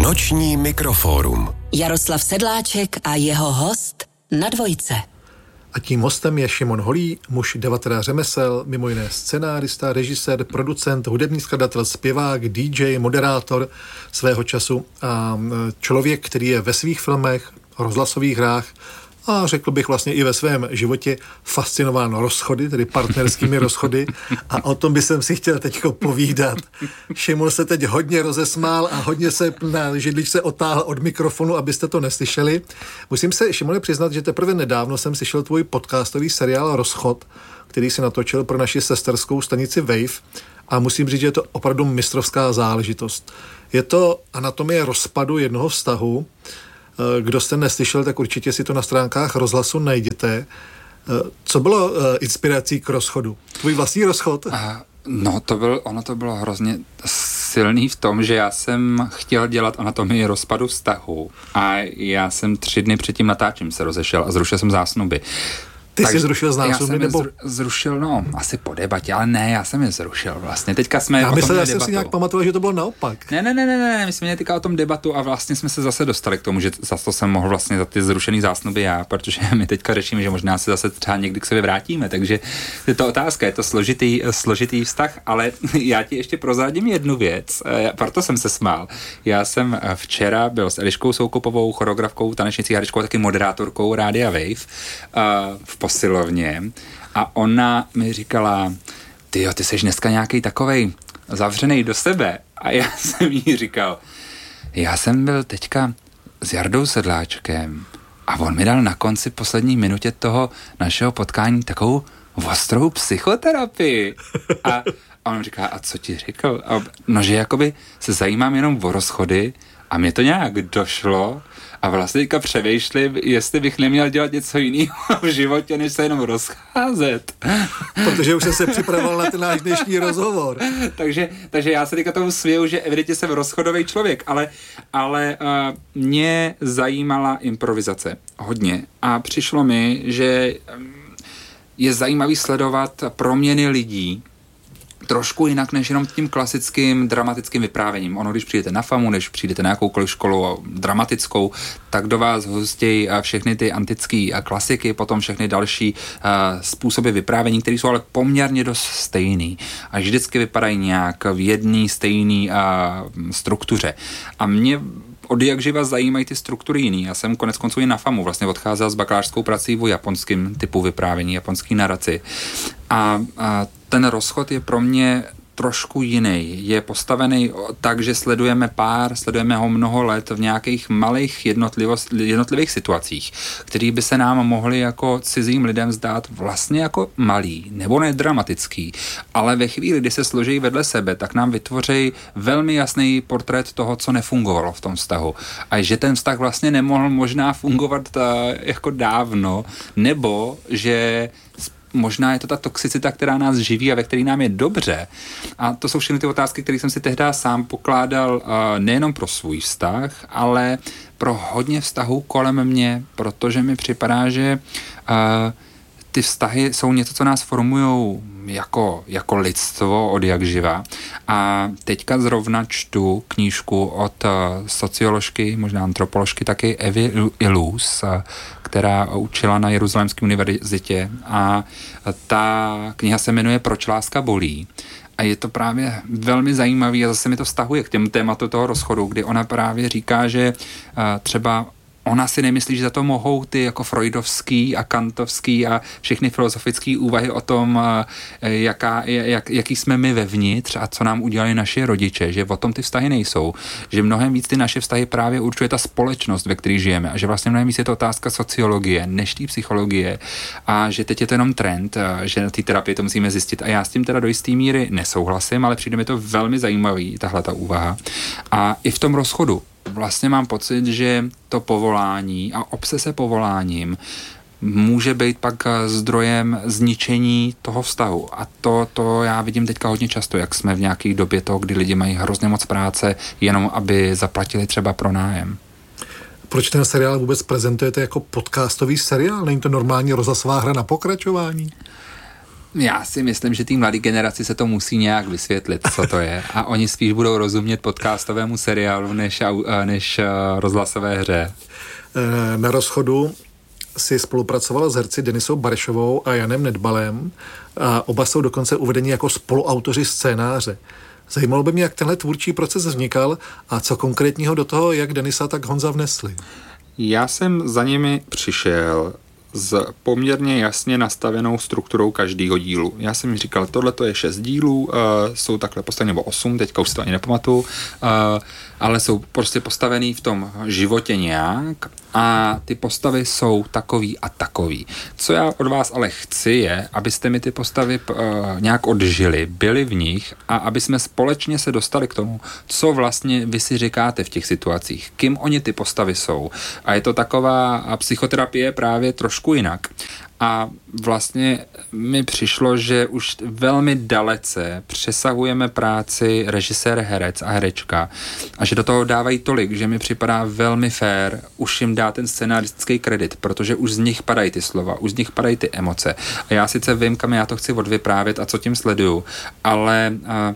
Noční mikrofórum. Jaroslav Sedláček a jeho host na Dvojce. A tím hostem je Šimon Holý, muž 19 řemesel, mimo jiné scenárista, režisér, producent, hudební skladatel, zpěvák, DJ, moderátor svého času a člověk, který je ve svých filmech, rozhlasových hrách a řekl bych vlastně i ve svém životě fascinován rozchody, tedy partnerskými rozchody, a o tom by jsem si chtěl teďko povídat. Šimon se teď hodně rozesmál a hodně se na židličce otáhl od mikrofonu, abyste to neslyšeli. Musím se, Šimone, přiznat, že teprve nedávno jsem slyšel tvůj podcastový seriál Rozchod, který si natočil pro naši sesterskou stanici Wave, a musím říct, že je to opravdu mistrovská záležitost. Je to anatomie rozpadu jednoho vztahu. Kdo jste neslyšel, tak určitě si to na stránkách Rozhlasu najděte. Co bylo inspirací k rozchodu? Tvůj vlastní rozchod? Ono to bylo hrozně silný v tom, že já jsem chtěl dělat anatomii rozpadu vztahu a já jsem 3 dny před tím natáčím se rozešel a zrušil jsem zásnuby. Ty jsi zrušil zásnuby, nebo? Zrušil, asi po debatě, ale ne, já jsem je zrušil vlastně. Teďka jsme já jsem si nějak pamatoval, že to bylo naopak. Ne, my jsme měli teďka o tom debatu a vlastně jsme se zase dostali k tomu, že za to jsem mohl vlastně za ty zrušený zásnuby já, protože my teďka řešíme, že možná se zase třeba někdy k sobě vrátíme, takže je to otázka, je to složitý vztah, ale já ti ještě prozradím jednu věc, proto jsem se smál. Já jsem včera byl s Eliškou Soukupovou, choreografkou, tanečnicí, herečkou, taky moderátorkou Rádia Wave v posilovně a ona mi říkala, ty seš dneska nějaký takovej zavřenej do sebe, a já jsem jí říkal, já jsem byl teďka s Jardou Sedláčkem a on mi dal na konci poslední minutě toho našeho potkání takovou ostrou psychoterapii a on mi říká, a co ti říkal? Že jakoby se zajímám jenom o rozchody a mě to nějak došlo a vlastně teďka přemýšlím, jestli bych neměl dělat něco jiného v životě, než se jenom rozcházet. Protože už jsem se připravoval na ten náš dnešní rozhovor. takže já se teďka tomu směju, že evidentně jsem rozchodový člověk, ale mě zajímala improvizace hodně a přišlo mi, že je zajímavý sledovat proměny lidí trošku jinak než jenom tím klasickým dramatickým vyprávěním. Ono, když přijdete na FAMu, než přijdete na jakoukoliv školu dramatickou, tak do vás hustějí všechny ty antické klasiky, potom všechny další způsoby vyprávění, které jsou ale poměrně dost stejný a vždycky vypadají nějak v jedné stejné struktuře. A mě od jak živa zajímají ty struktury jiný. Já jsem konec konců i na FAMu vlastně odcházel s bakalářskou prací o japonském typu vyprávění, japonský naraci. A ten rozchod je pro mě trošku jiný. Je postavený tak, že sledujeme ho mnoho let v nějakých malých jednotlivých situacích, které by se nám mohly jako cizím lidem zdát vlastně jako malý nebo nedramatický, ale ve chvíli, kdy se složí vedle sebe, tak nám vytvoří velmi jasný portrét toho, co nefungovalo v tom vztahu. A že ten vztah vlastně nemohl možná fungovat jako dávno, nebo že možná je to ta toxicita, která nás živí a ve který nám je dobře. A to jsou všechny ty otázky, které jsem si tehdy sám pokládal nejenom pro svůj vztah, ale pro hodně vztahů kolem mě, protože mi připadá, že ty vztahy jsou něco, co nás formujou jako lidstvo od jak živa. A teďka zrovna čtu knížku od socioložky, možná antropoložky taky Evy Illouz, která učila na Jeruzalémské univerzitě, a ta kniha se jmenuje Proč láska bolí. A je to právě velmi zajímavý a zase mi to vztahuje k těm tématu toho rozchodu, kdy ona právě říká, že třeba ona si nemyslí, že za to mohou ty jako freudovský a kantovský a všechny filozofické úvahy o tom, jaký jsme my vevnitř a co nám udělali naši rodiče, že o tom ty vztahy nejsou, že mnohem víc ty naše vztahy právě určuje ta společnost, ve které žijeme, a že vlastně mnohem víc je to otázka sociologie, než té psychologie, a že teď je to jenom trend, že na té terapii to musíme zjistit, a já s tím teda do jisté míry nesouhlasím, ale přijde mi to velmi zajímavý, tahle ta úvaha. A i v tom rozchodu vlastně mám pocit, že to povolání a obsese povoláním může být pak zdrojem zničení toho vztahu. A to já vidím teďka hodně často, jak jsme v nějaké době toho, kdy lidi mají hrozně moc práce, jenom aby zaplatili třeba pro nájem. Proč ten seriál vůbec prezentujete jako podcastový seriál? Není to normální rozhlasová hra na pokračování? Já si myslím, že té mladé generaci se to musí nějak vysvětlit, co to je. A oni spíš budou rozumět podcastovému seriálu než rozhlasové hře. Na Rozchodu si spolupracovala s herci Denisou Barešovou a Janem Nedbalem a oba jsou dokonce uvedeni jako spoluautoři scénáře. Zajímalo by mě, jak tenhle tvůrčí proces vznikal a co konkrétního do toho, jak Denisa, tak Honza vnesli. Já jsem za nimi přišel s poměrně jasně nastavenou strukturou každého dílu. Já jsem mi říkal, tohle to je 6 dílů, jsou takhle postaveny, nebo 8, teďka už to ani nepamatuju, ale jsou prostě postavený v tom životě nějak a ty postavy jsou takový a takový. Co já od vás ale chci je, abyste mi ty postavy nějak odžili, byli v nich a aby jsme společně se dostali k tomu, co vlastně vy si říkáte v těch situacích, kým oni ty postavy jsou. A je to taková psychoterapie právě trošku jinak. A vlastně mi přišlo, že už velmi dalece přesahujeme práci režisér, herec a herečka a že do toho dávají tolik, že mi připadá velmi fér už jim dát ten scenaristický kredit, protože už z nich padají ty slova, už z nich padají ty emoce. A já sice vím, kam já to chci odvyprávět a co tím sleduju, ale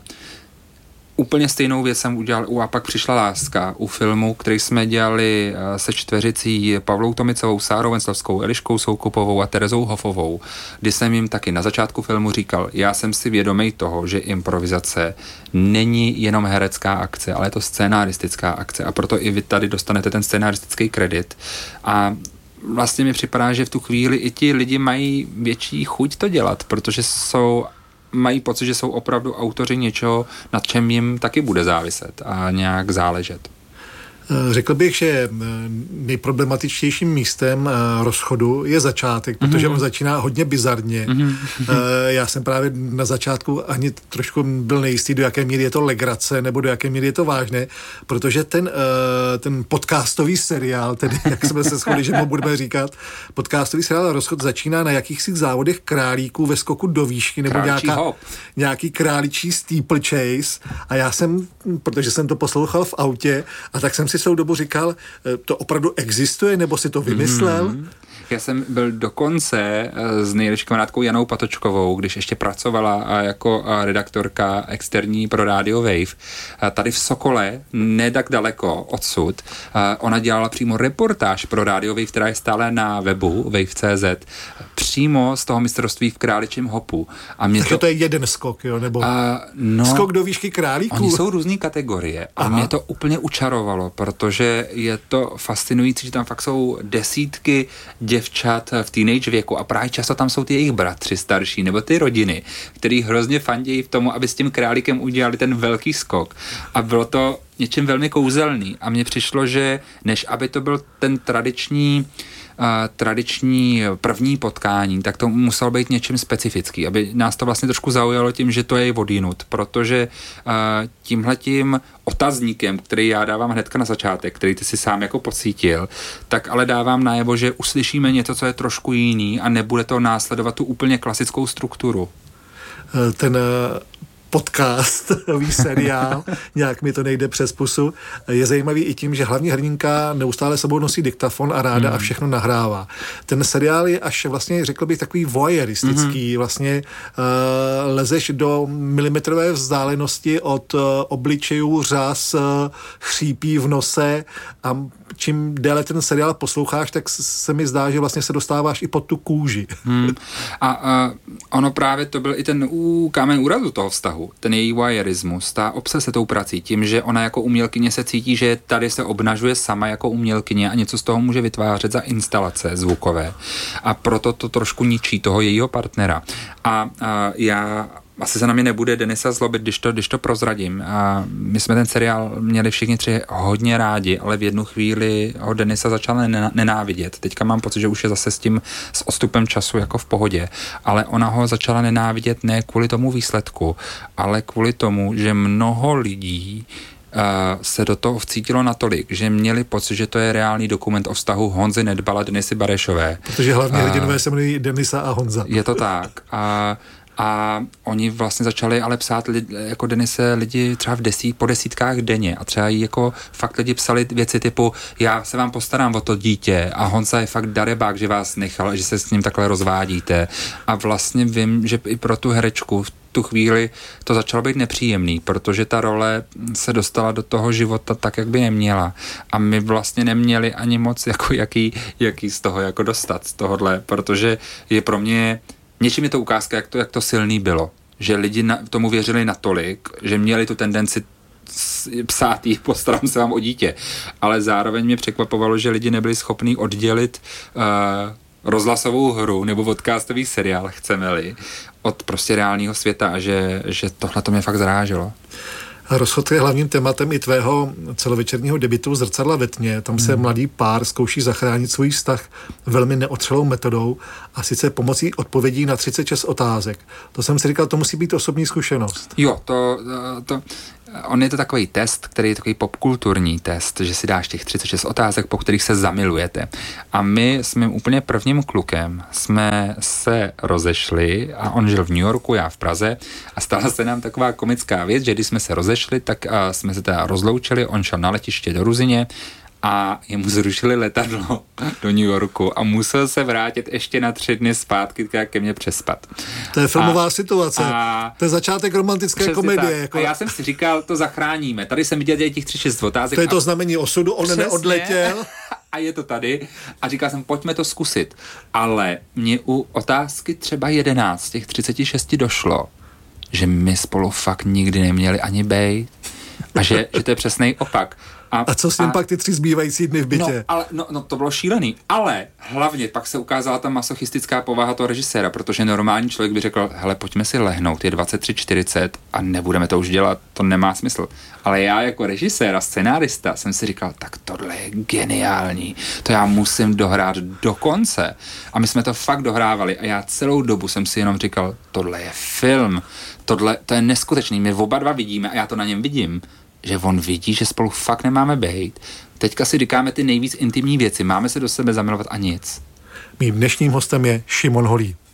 úplně stejnou věc jsem udělal A pak přišla láska u filmu, který jsme dělali se čtveřicí Pavlou Tomicovou, Sárou Venclovskou, Eliškou Soukupovou a Terezou Hofovou, kdy jsem jim taky na začátku filmu říkal, já jsem si vědomý toho, že improvizace není jenom herecká akce, ale je to scénaristická akce a proto i vy tady dostanete ten scénaristický kredit. A vlastně mi připadá, že v tu chvíli i ti lidi mají větší chuť to dělat, protože mají pocit, že jsou opravdu autoři něčeho, nad čem jim taky bude záviset a nějak záležet. Řekl bych, že nejproblematičtějším místem Rozchodu je začátek, protože on začíná hodně bizarně. Já jsem právě na začátku ani trošku byl nejistý, do jaké míry je to legrace, nebo do jaké míry je to vážné, protože ten podcastový seriál, tedy jak jsme se shodli, že mu budeme říkat, podcastový seriál Rozchod začíná na jakýchsi závodech králíků ve skoku do výšky, nebo nějaký králičí steeplechase a já jsem, protože jsem to poslouchal v autě, a tak jsem si celou dobu říkal, to opravdu existuje, nebo si to vymyslel? Já jsem byl dokonce s nejlepší kamarádkou Janou Patočkovou, když ještě pracovala jako redaktorka externí pro Radio Wave. Tady v Sokole, ne tak daleko odsud, ona dělala přímo reportáž pro Radio Wave, která je stále na webu wave.cz, přímo z toho mistrovství v králičím hopu. Takže to je jeden skok, jo? Nebo skok do výšky králíků? Oni jsou různý kategorie a mě to úplně učarovalo, protože je to fascinující, že tam fakt jsou desítky děvčat v teenage věku a právě často tam jsou ty jejich bratři starší nebo ty rodiny, který hrozně fandějí v tomu, aby s tím králíkem udělali ten velký skok. A bylo to něčím velmi kouzelný a mně přišlo, že než aby to byl ten tradiční první potkání, tak to muselo být něčím specifický, aby nás to vlastně trošku zaujalo tím, že to je odjinud, protože tímhletím otazníkem, který já dávám hnedka na začátek, který ty si sám jako pocítil, tak ale dávám najevo, že uslyšíme něco, co je trošku jiný a nebude to následovat tu úplně klasickou strukturu. Ten podcastový seriál, nějak mi to nejde přes pusu, je zajímavý i tím, že hlavní hrdinka neustále sebou nosí diktafon a ráda a všechno nahrává. Ten seriál je až vlastně, řekl bych, takový voyeuristický, vlastně lezeš do milimetrové vzdálenosti od obličejů, řas, chřípí v nose a čím déle ten seriál posloucháš, tak se mi zdá, že vlastně se dostáváš i pod tu kůži. A ono právě to byl i ten kámen úrazu toho vztahu, ten její voyeurismus, ta obsese tou prací, tím, že ona jako umělkyně se cítí, že tady se obnažuje sama jako umělkyně a něco z toho může vytvářet za instalace zvukové. A proto to trošku ničí toho jejího partnera. A já asi se na mě nebude Denisa zlobit, když to prozradím. A my jsme ten seriál měli všichni tři hodně rádi, ale v jednu chvíli ho Denisa začala nenávidět. Teďka mám pocit, že už je zase s odstupem času jako v pohodě. Ale ona ho začala nenávidět ne kvůli tomu výsledku, ale kvůli tomu, že mnoho lidí se do toho vcítilo natolik, že měli pocit, že to je reálný dokument o vztahu Honzy Nedbala a Denisy Barešové. Protože hlavně hrdinové se jmenují Denisa a Honza. Je to tak. A oni vlastně začali ale psát jako Denise lidi třeba po desítkách denně a třeba jako fakt lidi psali věci typu já se vám postarám o to dítě a Honza je fakt darebák, že vás nechal, že se s ním takhle rozvádíte. A vlastně vím, že i pro tu herečku v tu chvíli to začalo být nepříjemný, protože ta role se dostala do toho života tak, jak by neměla. A my vlastně neměli ani moc jako jaký z toho jako dostat, z tohohle, protože je pro mě něčím je to ukázka, jak to silný bylo. Že lidi tomu věřili natolik, že měli tu tendenci psát jí, postarám se vám o dítě. Ale zároveň mě překvapovalo, že lidi nebyli schopní oddělit rozhlasovou hru nebo podcastový seriál, chceme-li, od prostě reálného světa a že tohle to mě fakt zaráželo. Rozchod je hlavním tématem i tvého celovečerního debutu Zrcadla ve tmě. Tam se mladý pár zkouší zachránit svůj vztah velmi neotřelou metodou a sice pomocí odpovědí na 36 otázek. To jsem si říkal, to musí být osobní zkušenost. Jo, on je to takový test, který je takový popkulturní test, že si dáš těch 36 otázek, po kterých se zamilujete. A my s mým úplně prvním klukem jsme se rozešli a on žil v New Yorku, já v Praze a stala se nám taková komická věc, že když jsme se rozešli, tak jsme se teda rozloučili, on šel na letiště do Ruzyně a jemu zrušili letadlo do New Yorku a musel se vrátit ještě na 3 dny zpátky ke mně přespat. To je filmová situace. To je začátek romantické komedie. Jako... A já jsem si říkal, to zachráníme. Tady jsem viděl těch 36 otázek. To je to znamení osudu, on neodletěl. A je to tady. A říkal jsem, pojďme to zkusit. Ale mě u otázky třeba 11 těch 36 došlo, že my spolu fakt nikdy neměli ani bejt. A že to je přesnej opak. A co s ním pak ty 3 zbývající dny v bytě? No, to bylo šílený. Ale hlavně pak se ukázala ta masochistická povaha toho režiséra, protože normální člověk by řekl, hele, pojďme si lehnout, je 23:40 a nebudeme to už dělat, to nemá smysl. Ale já jako režisér a scenárista jsem si říkal, tak tohle je geniální, to já musím dohrát do konce. A my jsme to fakt dohrávali a já celou dobu jsem si jenom říkal, tohle je film, to je neskutečný, my oba dva vidíme a já to na něm vidím, že on vidí, že spolu fakt nemáme bejt. Teďka si říkáme ty nejvíc intimní věci, máme se do sebe zamilovat a nic. Mým dnešním hostem je Šimon Holý.